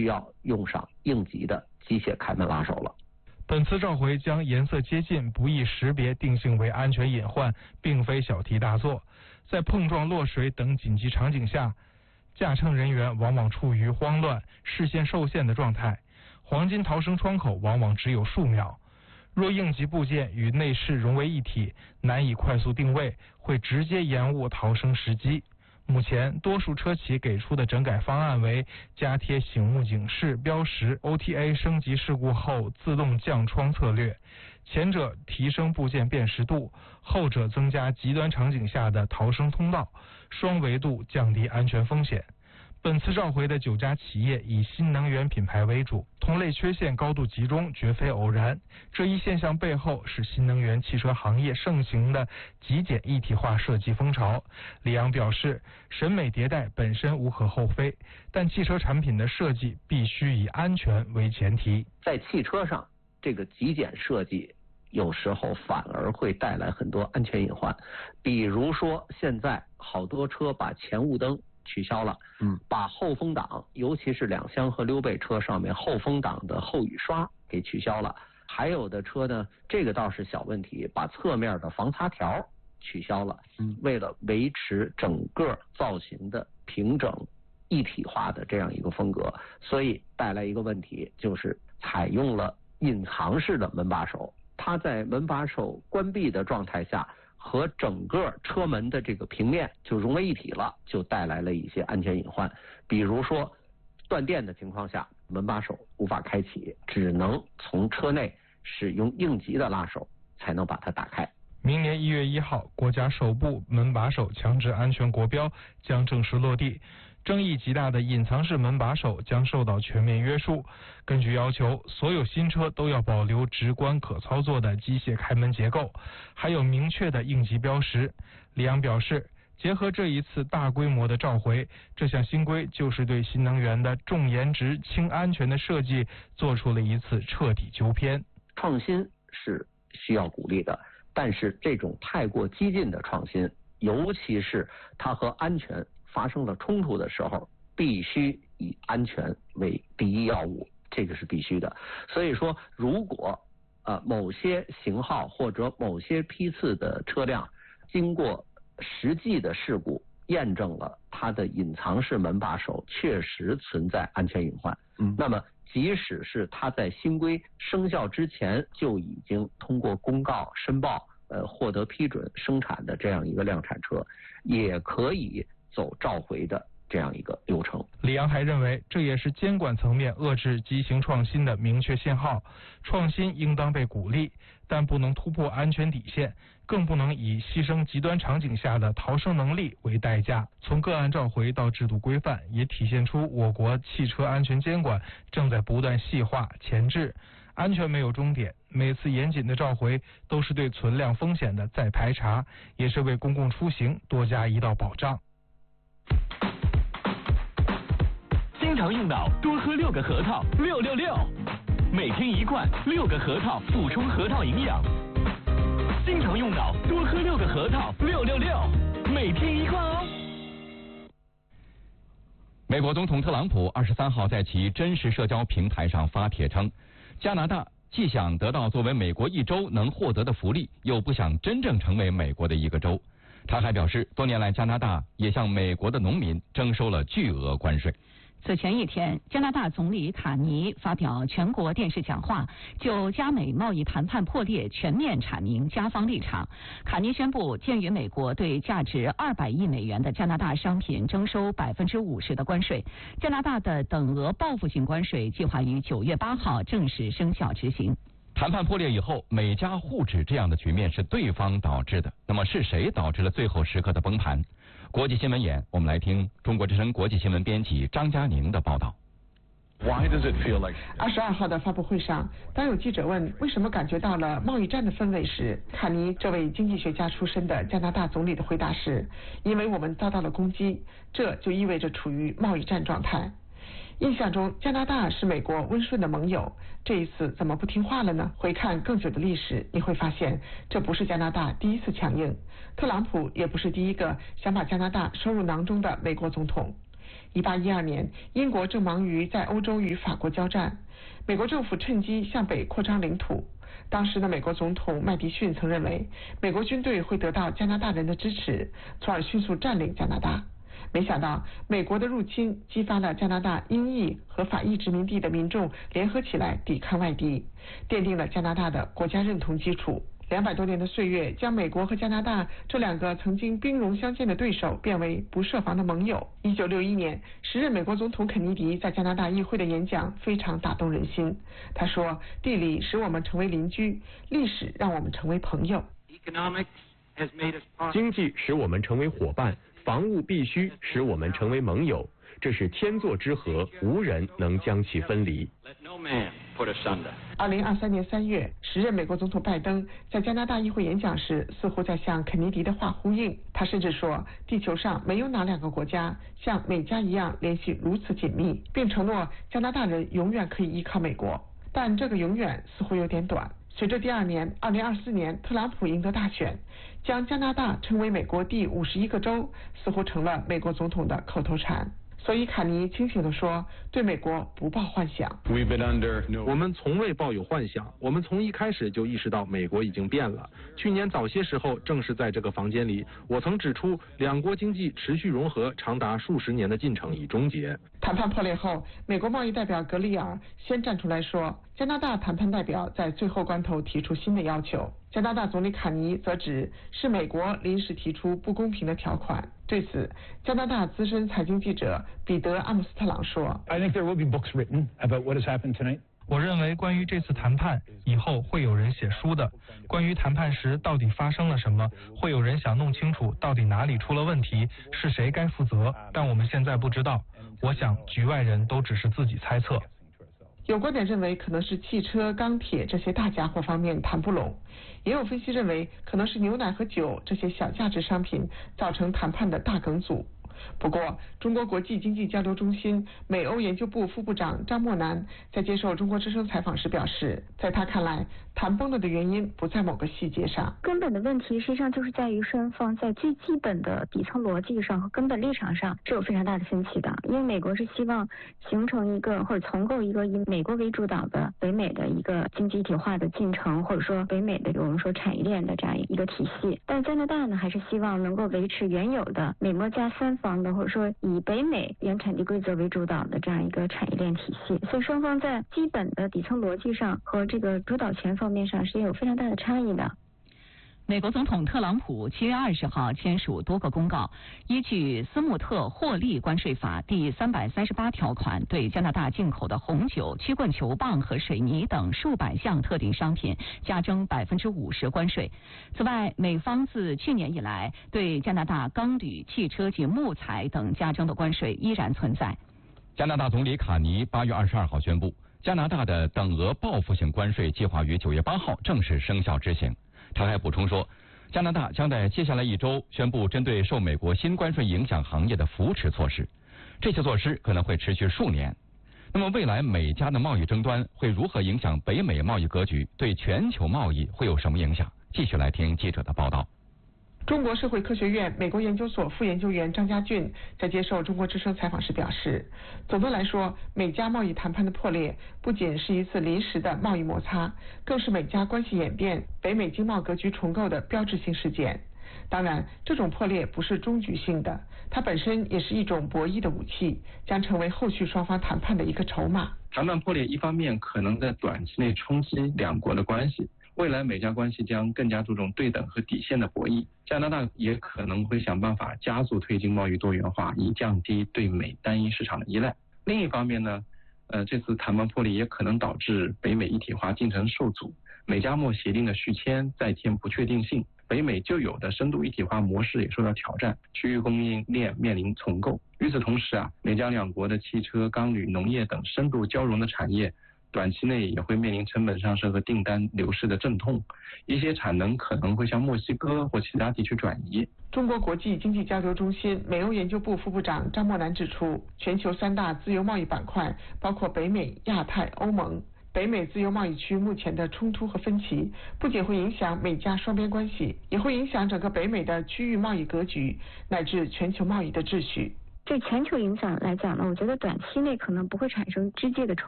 需要用上应急的机械开门拉手了。 本次召回将颜色接近、不易识别定性为安全隐患，并非小题大做。在碰撞、落水等紧急场景下，驾乘人员往往处于慌乱、视线受限的状态，黄金逃生窗口往往只有数秒。若应急部件与内饰融为一体，难以快速定位，会直接延误逃生时机。目前，多数车企给出的整改方案为加贴醒目警示标识 OTA 升级事故后自动降窗策略，前者提升部件辨识度，后者增加极端场景下的逃生通道，双维度降低安全风险。本次召回的9家企业以新能源品牌为主，同类缺陷高度集中，绝非偶然。这一现象背后是新能源汽车行业盛行的极简一体化设计风潮。李阳表示，审美迭代本身无可厚非，但汽车产品的设计必须以安全为前提。 在汽车上，这个极简设计有时候反而会带来很多安全隐患，比如说现在好多车把前雾灯取消了，把后风挡，尤其是2厢和溜背车上面后风挡的后雨刷给取消了。还有的车呢，这个倒是小问题，把侧面的防擦条取消了，为了维持整个造型的平整一体化的这样一个风格，所以带来一个问题，就是采用了隐藏式的门把手，它在门把手关闭的状态下和整个车门的这个平面就融为一体了，就带来了一些安全隐患。比如说断电的情况下，门把手无法开启，只能从车内使用应急的拉手才能把它打开。 明年1月1号，国家首部门把手强制安全国标将正式落地，争议极大的隐藏式门把手将受到全面约束。根据要求，所有新车都要保留直观可操作的机械开门结构，还有明确的应急标识。李阳表示，结合这一次大规模的召回，这项新规就是对新能源的重颜值、轻安全的设计做出了一次彻底纠偏。 创新是需要鼓励的，但是这种太过激进的创新，尤其是它和安全发生了冲突的时候，必须以安全为第一要务，这个是必须的。所以说，如果某些型号或者某些批次的车辆经过实际的事故验证了它的隐藏式门把手确实存在安全隐患，那么即使是它在新规生效之前就已经通过公告申报获得批准生产的这样一个量产车，也可以走召回的这样一个流程。 李阳还认为，这也是监管层面遏制畸形创新的明确信号。创新应当被鼓励，但不能突破安全底线，更不能以牺牲极端场景下的逃生能力为代价。从个案召回到制度规范，也体现出我国汽车安全监管正在不断细化前置。安全没有终点，每次严谨的召回都是对存量风险的再排查，也是为公共出行多加一道保障。 经常用脑，多喝6个核桃，666，每天1罐，6个核桃补充核桃营养。经常用脑，多喝6个核桃，666，每天1罐哦。 美国总统特朗普23号在其真实社交平台上发帖称，加拿大既想得到作为美国一州能获得的福利，又不想真正成为美国的一个州。他还表示，多年来加拿大也向美国的农民征收了巨额关税。 此前一天，加拿大总理卡尼发表全国电视讲话，就加美贸易谈判破裂全面阐明加方立场。卡尼宣布，鉴于美国对价值200亿美元的加拿大商品征收50%的关税，加拿大的等额报复性关税计划于9月8号正式生效执行。 谈判破裂以后，美加互指这样的局面是对方导致的，那么是谁导致了最后时刻的崩盘？国际新闻眼，我们来听中国之声国际新闻编辑张嘉宁的报道。 22号的发布会上，当有记者问为什么感觉到了贸易战的氛围时，卡尼这位经济学家出身的加拿大总理的回答是：因为我们遭到了攻击，这就意味着处于贸易战状态。印象中，加拿大是美国温顺的盟友，这一次怎么不听话了呢？回看更久的历史，你会发现，这不是加拿大第一次强硬，特朗普也不是第一个想把加拿大收入囊中的美国总统。 1812年，英国正忙于在欧洲与法国交战，美国政府趁机向北扩张领土。当时的美国总统麦迪逊曾认为，美国军队会得到加拿大人的支持，从而迅速占领加拿大。没想到，美国的入侵激发了加拿大英裔和法裔殖民地的民众联合起来抵抗外敌，奠定了加拿大的国家认同基础。200多年的岁月，将美国和加拿大这两个曾经兵戎相见的对手变为不设防的盟友。1961年，时任美国总统肯尼迪在加拿大议会的演讲非常打动人心。他说：“地理使我们成为邻居，历史让我们成为朋友。 经济使我们成为伙伴，防务必须使我们成为盟友。这是天作之合，无人能将其分离。” 2023年3月，时任美国总统拜登在加拿大议会演讲时，似乎在向肯尼迪的话呼应。他甚至说，地球上没有哪两个国家像美加一样联系如此紧密，并承诺加拿大人永远可以依靠美国。但这个永远似乎有点短。随着第二年2024年特朗普赢得大选，将加拿大称为美国第51个州，似乎成了美国总统的口头禅。所以卡尼清醒地说，对美国不抱幻想。 我们从未抱有幻想，我们从一开始就意识到美国已经变了。去年早些时候，正是在这个房间里，我曾指出两国经济持续融合长达数十年的进程已终结。 谈判破裂后，美国贸易代表格里尔先站出来说，加拿大谈判代表在最后关头提出新的要求。加拿大总理卡尼则指是美国临时提出不公平的条款。对此，加拿大资深财经记者彼得·阿姆斯特朗说：“ 我认为关于这次谈判，以后会有人写书的。关于谈判时到底发生了什么，会有人想弄清楚到底哪里出了问题，是谁该负责。但我们现在不知道。我想局外人都只是自己猜测。” 有观点认为可能是汽车、钢铁这些大家伙方面谈不拢，也有分析认为可能是牛奶和酒这些小价值商品造成谈判的大梗阻。不过，中国国际经济交流中心美欧研究部副部长张默南在接受中国之声采访时表示，在他看来，谈崩了的原因不在某个细节上， 根本的问题实际上就是在于双方在最基本的底层逻辑上和根本立场上是有非常大的分歧的。因为美国是希望形成一个或者重构一个以美国为主导的北美的一个经济一体化的进程，或者说北美的我们说产业链的这样一个体系。但加拿大呢，还是希望能够维持原有的美墨加三方的，或者说以北美原产地规则为主导的这样一个产业链体系。所以双方在基本的底层逻辑上和这个主导权方面上是有非常大的差异的。 美国总统特朗普7月20号签署多个公告，依据斯穆特获利关税法第338条款，对加拿大进口的红酒、曲棍球棒和水泥等数百项特定商品加征50%关税。此外，美方自去年以来对加拿大钢铝、汽车及木材等加征的关税依然存在。 加拿大总理卡尼8月22号宣布，加拿大的等额报复性关税计划于9月8号正式生效执行。他还补充说，加拿大将在接下来1周宣布针对受美国新关税影响行业的扶持措施，这些措施可能会持续数年。那么未来美加的贸易争端会如何影响北美贸易格局，对全球贸易会有什么影响？继续来听记者的报道。 中国社会科学院美国研究所副研究员张家俊在接受中国之声采访时表示，总的来说，美加贸易谈判的破裂不仅是一次临时的贸易摩擦，更是美加关系演变、北美经贸格局重构的标志性事件。当然，这种破裂不是终局性的，它本身也是一种博弈的武器，将成为后续双方谈判的一个筹码。 谈判破裂一方面可能在短期内冲击两国的关系，未来美加关系将更加注重对等和底线的博弈。加拿大也可能会想办法加速推进贸易多元化，以降低对美单一市场的依赖。另一方面呢，这次谈判破裂也可能导致北美一体化进程受阻，美加墨协定的续签再添不确定性，北美旧有的深度一体化模式也受到挑战，区域供应链面临重构。与此同时美加两国的汽车、钢铝、农业等深度交融的产业短期内也会面临成本上升和订单流失的阵痛，一些产能可能会向墨西哥或其他地区转移。 中国国际经济交流中心美欧研究部副部长张默南指出，全球3大自由贸易板块包括北美、亚太、欧盟。北美自由贸易区目前的冲突和分歧，不仅会影响美加双边关系，也会影响整个北美的区域贸易格局，乃至全球贸易的秩序。 就全球影响来讲呢，我觉得短期内可能不会产生直接的冲